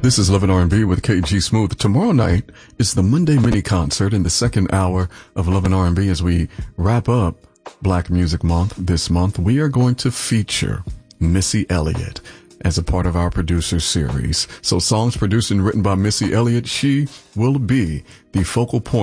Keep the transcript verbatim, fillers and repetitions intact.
This is Love and R and B with K G Smooth. Tomorrow night is the Monday mini concert in the second hour of Love and R and B. As we wrap up Black Music Month this month, we are going to feature Missy Elliott as a part of our producer series. So songs produced and written by Missy Elliott, she will be the focal point